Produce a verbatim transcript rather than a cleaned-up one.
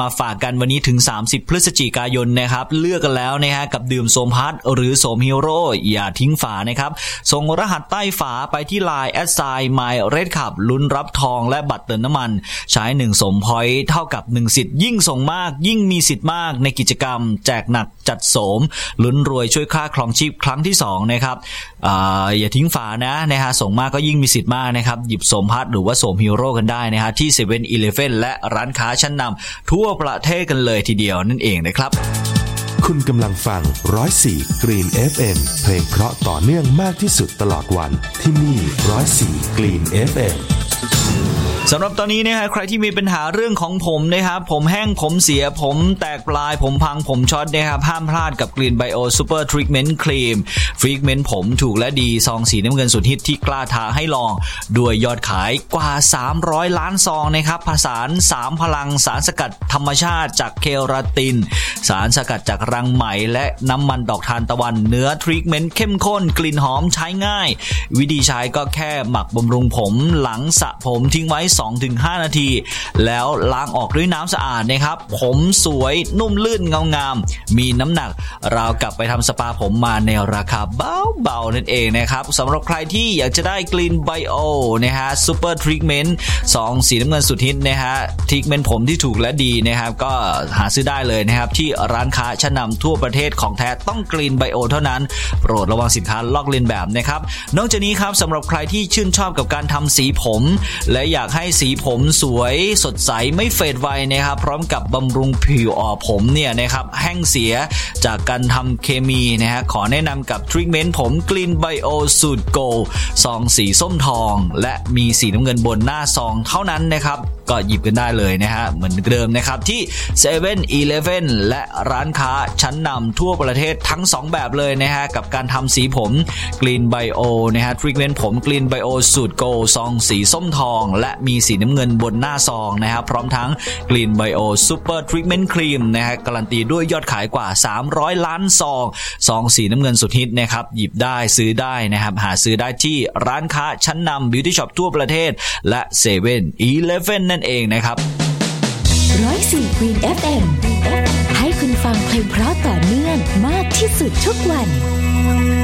มาฝากกันวันนี้ถึงสามสิบพฤศจิกายนนะครับเลือกกันแล้วนะฮะกับดื่มโสมพัดหรือโสมฮีโร่อย่าทิ้งฝานะครับส่งรหัสใต้ฝาไปที่ ไลน์ แอท ไซน์ มาย เรด คับ ลุ้นรับทองและบัตรเติมน้ำมันใช้หนึ่งสมพอยต์เท่ากับหนึ่งสิทธิ์ยิ่งส่งมากยิ่งมีสิทธิ์มากในกิจกรรมแจกหนักจัดโสมลุ้นรวยช่วยค่าครองชีพครั้งที่สองนะครับ อ่าอย่าทิ้งฝานะนะฮะส่งมากก็ยิ่งมีสิทธิ์มากนะครับหยิบโสมพัดหรือว่าโสมฮีโร่กันได้นะฮะที่ เซเว่น อีเลฟเว่น และร้านค้าชั้นนำทั่วประเทศกันเลยทีเดียวนั่นเองนะครับคุณกำลังฟังหนึ่งศูนย์สี่ Green เอฟ เอ็ม เพลงเพราะต่อเนื่องมากที่สุดตลอดวันที่นี่หนึ่งศูนย์สี่ Green เอฟ เอ็มสำหรับตอนนี้นะฮะใครที่มีปัญหาเรื่องของผมนะครับผมแห้งผมเสียผมแตกปลายผมพังผมช็อตนะครับห้ามพลาดกับ Green Bio Super Treatment Cream ทรีทเมนต์ผมถูกและดีซองสีน้ำเงินสุดฮิตที่กล้าท้าให้ลองด้วยยอดขายกว่าสามร้อยล้านซองนะครับผสานสามพลังสารสกัดธรรมชาติจากเคราตินสารสกัดจากรังไหมและน้ำมันดอกทานตะวันเนื้อทรีทเมนต์เข้มข้นกลิ่นหอมใช้ง่ายวิธีใช้ก็แค่หมักบำรุงผมหลังสระผมทิ้งไว้สองถึงห้า นาทีแล้วล้างออกด้วยน้ำสะอาดนะครับผมสวยนุ่มลื่นเงางามมีน้ำหนักราวกับไปทำสปาผมมาในราคาเบาๆนั่นเองนะครับสำหรับใครที่อยากจะได้ Green Bio นะฮะ Super Treatment ซองสีน้ำเงินสุดฮิตนะฮะทรีทเมนต์ผมที่ถูกและดีนะครับก็หาซื้อได้เลยนะครับที่ร้านค้าชั้นนำทั่วประเทศของแท้ต้อง Green Bio เท่านั้นโปรดระวังสินค้าลอกเลียนแบบนะครับนอกจากนี้ครับสำหรับใครที่ชื่นชอบกับการทำสีผมและอยากให้สีผมสวยสดใสไม่เฟดไวนะครับพร้อมกับบำรุงผิวอ่อนผมเนี่ยนะครับแห้งเสียจากการทำเคมีนะฮะขอแนะนำกับทรีทเมนต์ผม Green Bio สูตรโกลด์ซองสีส้มทองและมีสีน้ำเงินบนหน้าซองเท่านั้นนะครับก็หยิบกันได้เลยนะฮะเหมือนเดิมนะครับที่ เซเว่น อีเลฟเว่น และร้านค้าชั้นนำทั่วประเทศทั้งสองแบบเลยนะฮะกับการทำสีผม Green Bio นะฮะทรีทเมนต์ผม Green Bio สูตรโกลด์ซองสีส้มทองและมีสีน้ำเงินบนหน้าซองนะครับพร้อมทั้ง Green Bio Super Treatment Cream นะฮะการันตีด้วยยอดขายกว่าสามร้อยล้านซองซองสีน้ำเงินสุดฮิตนะครับหยิบได้ซื้อได้นะครับหาซื้อได้ที่ร้านค้าชั้นนำ Beauty Shop ทั่วประเทศและ เซเว่น อีเลฟเว่น นั่นเองนะครับหนึ่งศูนย์สี่ Green เอฟ เอ็ม ให้คุณฟังเพลงเพราะต่อเนื่องมากที่สุดทุกวัน